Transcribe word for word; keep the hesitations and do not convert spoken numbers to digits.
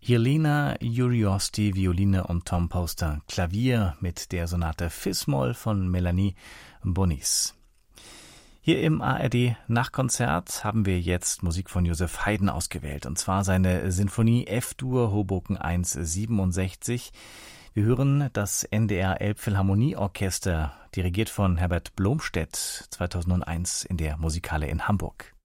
Jelena Juriosti, Violine und Tom Poster, Klavier mit der Sonate Fis-Moll von Melanie Bonis. Hier im A R D Nachtkonzert haben wir jetzt Musik von Joseph Haydn ausgewählt, und zwar seine Sinfonie F-Dur Hoboken eins siebenundsechzig. Wir hören das N D R Elbphilharmonieorchester, dirigiert von Herbert Blomstedt, zweitausendeins in der Musikhalle in Hamburg.